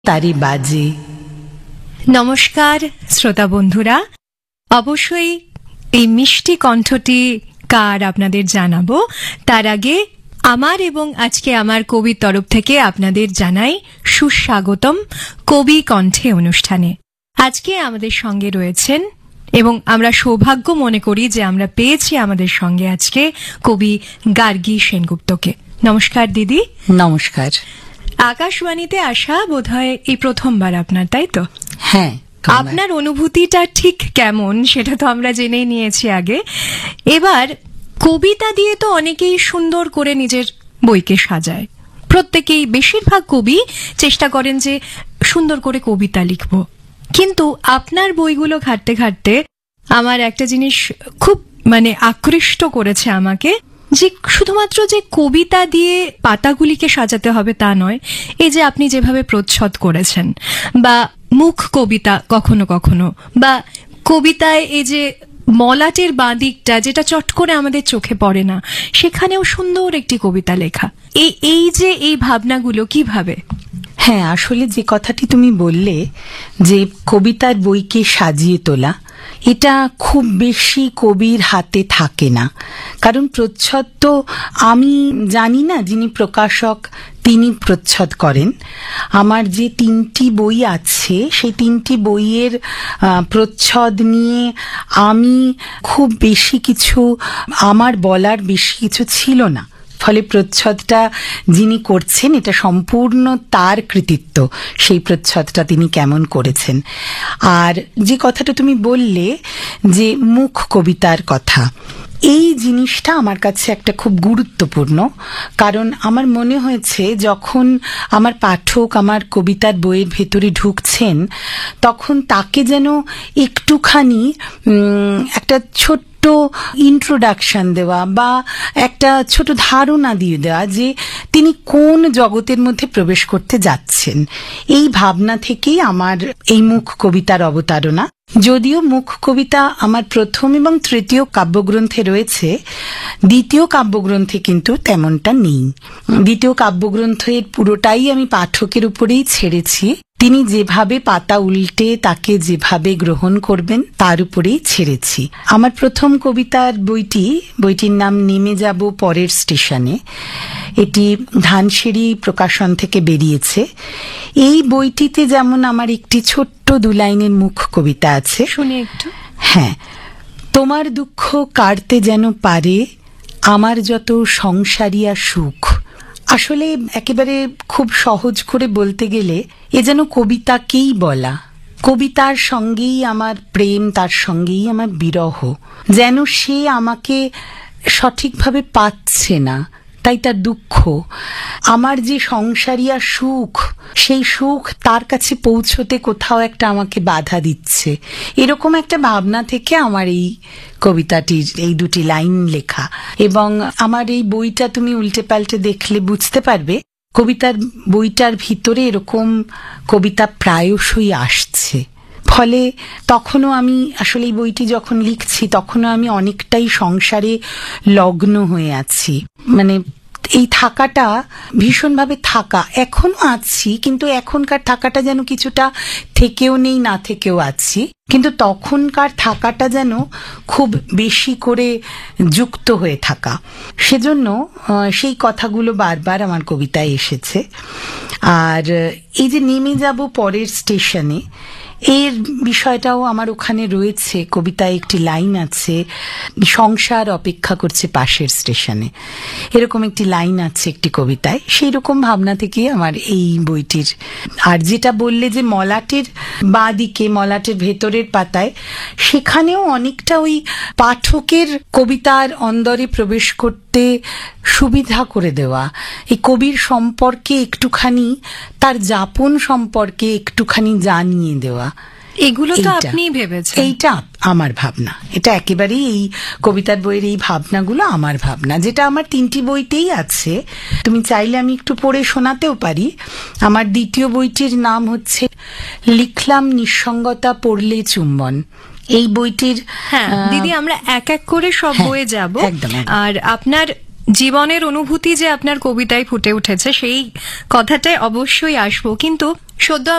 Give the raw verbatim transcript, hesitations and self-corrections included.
তারি বাজে। নমস্কার শ্রোতা বন্ধুরা, অবশ্যই এই মিষ্টি কণ্ঠটি কার আপনাদের জানাবো, তার আগে আমার এবং আজকে আমার কবির তরফ থেকে আপনাদের জানাই সুস্বাগতম কবি কণ্ঠে অনুষ্ঠানে। আজকে আমাদের সঙ্গে রয়েছেন এবং আমরা সৌভাগ্য মনে করি যে আমরা পেয়েছি আমাদের সঙ্গে আজকে কবি গার্গী সেনগুপ্তকে। নমস্কার দিদি। নমস্কার। আকাশবাণীতে আসা বোধহয় এই প্রথমবার আপনার, তাই তো? হ্যাঁ। আপনার অনুভূতিটা ঠিক কেমন সেটা তো আমরা জেনেই নিয়েছি আগে। এবার কবিতা দিয়ে তো অনেকেই সুন্দর করে নিজের বইকে সাজায়, প্রত্যেকেই, বেশিরভাগ কবি চেষ্টা করেন যে সুন্দর করে কবিতা লিখব, কিন্তু আপনার বইগুলো ঘাটতে ঘাটতে আমার একটা জিনিস খুব মানে আকৃষ্ট করেছে আমাকে, যে শুধুমাত্র যে কবিতা দিয়ে পাতাগুলিকে সাজাতে হবে তা নয়, এই যে আপনি যেভাবে প্রচ্ছদ করেছেন, বা মুখ কবিতা কখনো কখনো, বা কবিতায় এই যে মলাটের বাঁ দিকটা যেটা চট করে আমাদের চোখে পড়ে না, সেখানেও সুন্দর একটি কবিতা লেখা, এই এই যে এই ভাবনাগুলো কিভাবে? হ্যাঁ, আসলে যে কথাটি তুমি বললে যে কবিতার বইকে সাজিয়ে তোলা, এটা খুব বেশি কবির হাতে থাকে না। কারণ প্রচ্ছদ তো আমি জানি না, যিনি প্রকাশক তিনি প্রচ্ছদ করেন। আমার যে তিনটি বই আছে সেই তিনটি বইয়ের প্রচ্ছদ নিয়ে আমি খুব বেশি কিছু, আমার বলার বেশি কিছু ছিল না। ফলে প্রচ্ছদটা যিনি করছেন এটা সম্পূর্ণ তার কৃতিত্ব, সেই প্রচ্ছদটা তিনি কেমন করেছেন। আর যে কথাটা তুমি বললে যে মুখ কবিতার কথা, এই জিনিসটা আমার কাছে একটা খুব গুরুত্বপূর্ণ। কারণ আমার মনে হয়েছে যখন আমার পাঠক আমার কবিতার বইয়ের ভেতরে ঢুকছেন, তখন তাকে যেন একটুখানি একটা ছোট্ট ইন্ট্রোডাকশন দেওয়া বা একটা ছোট ধারণা দিয়ে দেওয়া যে তিনি কোন জগতের মধ্যে প্রবেশ করতে যাচ্ছেন। এই ভাবনা থেকেই আমার এই মুখ কবিতার অবতারণা। যদিও মুখ কবিতা আমার প্রথম এবং তৃতীয় কাব্যগ্রন্থে রয়েছে, দ্বিতীয় কাব্যগ্রন্থে কিন্তু তেমনটা নেই। দ্বিতীয় কাব্যগ্রন্থের পুরোটাই আমি পাঠকের উপরেই ছেড়েছি, তিনি যেভাবে পাতা উল্টে তাকে যেভাবে গ্রহণ করবেন তার উপরেই ছেড়েছি। আমার প্রথম কবিতার বইটি, বইটির নাম নেমে যাব পরের স্টেশনে, এটি ধানসিঁড়ি প্রকাশন থেকে বেরিয়েছে। এই বইটিতে যেমন আমার একটি ছোট্ট দু লাইনের মুখ কবিতা আছে, শুনি একটু। হ্যাঁ। তোমার দুঃখ কাটতে যেন পারে আমার যত সংসারিয়া সুখ। আসলে একেবারে খুব সহজ করে বলতে গেলে এ যেন কবিতাকেই বলা। কবিতার সঙ্গেই আমার প্রেম, তার সঙ্গেই আমার বিরহ, যেন সে আমাকে সঠিকভাবে পাচ্ছে না, তাই তার দুঃখ। আমার যে সংসারিয়া সুখ, সেই সুখ তার কাছে পৌঁছতে কোথাও একটা আমাকে বাধা দিচ্ছে, এরকম একটা ভাবনা থেকে আমার এই কবিতাটির এই দুটি লাইন লেখা। এবং আমার এই বইটা তুমি উল্টে পাল্টে দেখলে বুঝতে পারবে, কবিতার বইটার ভিতরে এরকম কবিতা প্রায়শই আসছে। ফলে তখনও আমি আসলে এই বইটি যখন লিখছি তখনও আমি অনেকটাই সংসারে লগ্ন হয়ে আছি। মানে এই থাকাটা ভীষণভাবে থাকা, এখনো আছি, কিন্তু এখনকার থাকাটা যেন কিছুটা থেকেও নেই, না থেকেও আছি, কিন্তু তখনকার থাকাটা যেন খুব বেশি করে যুক্ত হয়ে থাকা। সেজন্য সেই কথাগুলো বারবার আমার কবিতায় এসেছে। আর এই যে নেমে যাব পরের স্টেশনে, এর বিষয়টাও আমার ওখানে রয়েছে। কবিতায় একটি লাইন আছে, সংসার অপেক্ষা করছে পাশের স্টেশনে, এরকম একটি লাইন আছে একটি কবিতায়। সেই রকম ভাবনা থেকে আমার এই বইটির। আর যেটা বললে যে মলাটের বাঁ দিকে, মলাটের ভেতরের পাতায়, সেখানেও অনেকটা ওই পাঠকের কবিতার অন্দরে প্রবেশ করতে সুবিধা করে দেওয়া, এই কবির সম্পর্কে একটুখানি, তার যাপন সম্পর্কে একটুখানি জানিয়ে দেওয়া। এগুলো তো আপনি ভেবেছেন? এইটা আমার ভাবনা, এটা একেবারেই এই কবিতার বইয়ের এই ভাবনাগুলো আমার ভাবনা, যেটা আমার তিনটি বইতেই আছে। তুমি চাইলে আমি একটু পড়ে শোনাতেও পারি। আমার দ্বিতীয় বইটির নাম হচ্ছে লিখলাম নিঃসঙ্গতা পড়লে চুম্বন। এই বইটির, হ্যাঁ দিদি, আমরা এক এক করে সব বইয়ে যাব। আর আপনার জীবনের অনুভূতি যে আপনার কবিতায় ফুটে উঠেছে সেই কথাটায় অবশ্যই আসবো, কিন্তু সদ্য